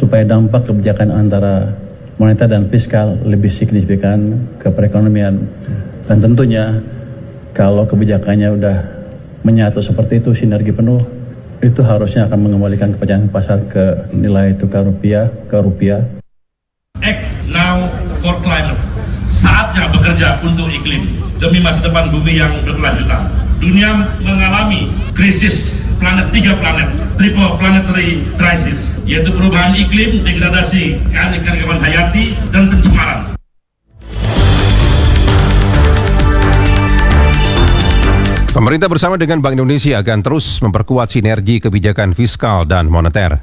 supaya dampak kebijakan antara moneter dan fiskal lebih signifikan ke perekonomian. Dan tentunya kalau kebijakannya udah menyatu seperti itu, sinergi penuh, itu harusnya akan mengembalikan kepercayaan pasar ke nilai tukar rupiah ke rupiah. Act now for climate. Saatnya bekerja untuk iklim demi masa depan bumi yang berkelanjutan. Dunia mengalami krisis tiga planet, triple planetary crisis, yaitu perubahan iklim, degradasi keanekaragaman hayati, dan pencemaran. Pemerintah bersama dengan Bank Indonesia akan terus memperkuat sinergi kebijakan fiskal dan moneter.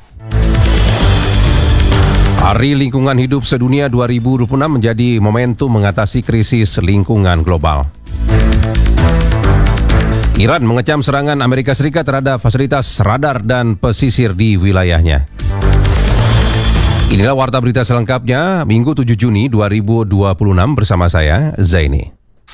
Hari Lingkungan Hidup Sedunia 2026 menjadi momentum mengatasi krisis lingkungan global. Iran mengecam serangan Amerika Serikat terhadap fasilitas radar dan pesisir di wilayahnya. Inilah warta berita selengkapnya Minggu 7 Juni 2026 bersama saya, Zaini.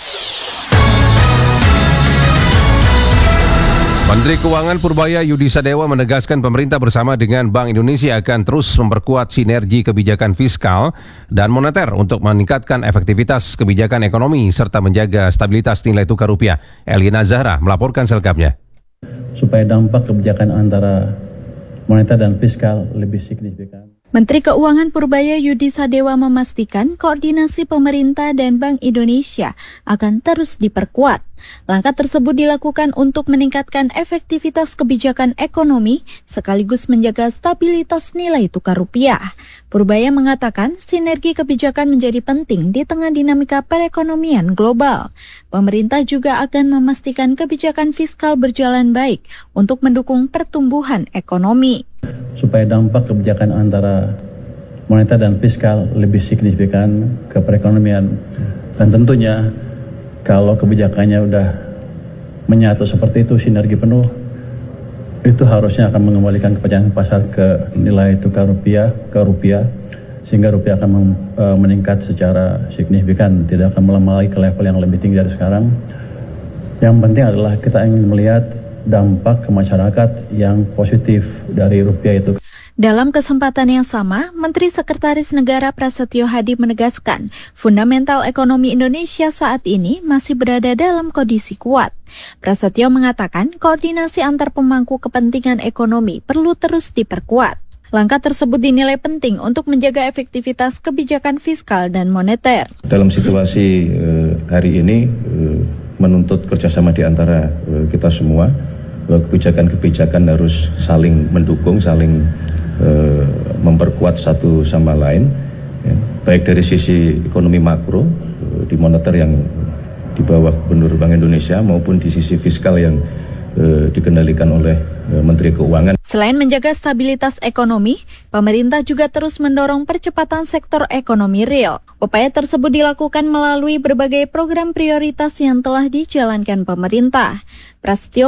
Menteri Keuangan Purbaya Yudi Sadewa menegaskan pemerintah bersama dengan Bank Indonesia akan terus memperkuat sinergi kebijakan fiskal dan moneter untuk meningkatkan efektivitas kebijakan ekonomi serta menjaga stabilitas nilai tukar rupiah. Elina Zahra melaporkan selengkapnya. Supaya dampak kebijakan antara moneter dan fiskal lebih signifikan. Menteri Keuangan Purbaya Yudi Sadewa memastikan koordinasi pemerintah dan Bank Indonesia akan terus diperkuat. Langkah tersebut dilakukan untuk meningkatkan efektivitas kebijakan ekonomi sekaligus menjaga stabilitas nilai tukar rupiah. Purbaya mengatakan sinergi kebijakan menjadi penting di tengah dinamika perekonomian global. Pemerintah juga akan memastikan kebijakan fiskal berjalan baik untuk mendukung pertumbuhan ekonomi. Supaya dampak kebijakan antara moneter dan fiskal lebih signifikan ke perekonomian. Dan tentunya kalau kebijakannya udah menyatu seperti itu, sinergi penuh, itu harusnya akan mengembalikan kepercayaan pasar ke nilai tukar rupiah ke rupiah, sehingga rupiah akan meningkat secara signifikan, tidak akan melemah lagi ke level yang lebih tinggi dari sekarang. Yang penting adalah kita ingin melihat dampak ke masyarakat yang positif dari rupiah itu. Dalam kesempatan yang sama, Menteri Sekretaris Negara Prasetyo Hadi menegaskan fundamental ekonomi Indonesia saat ini masih berada dalam kondisi kuat. Prasetyo mengatakan koordinasi antar pemangku kepentingan ekonomi perlu terus diperkuat. Langkah tersebut dinilai penting untuk menjaga efektivitas kebijakan fiskal dan moneter. Dalam situasi hari ini menuntut kerjasama di antara kita semua, bahwa kebijakan-kebijakan harus saling mendukung, saling memperkuat satu sama lain, ya, baik dari sisi ekonomi makro di moneter yang di bawah Gubernur Bank Indonesia maupun di sisi fiskal yang dikendalikan oleh Menteri Keuangan. Selain menjaga stabilitas ekonomi, pemerintah juga terus mendorong percepatan sektor ekonomi real. Upaya tersebut dilakukan melalui berbagai program prioritas yang telah dijalankan pemerintah. Prasetyo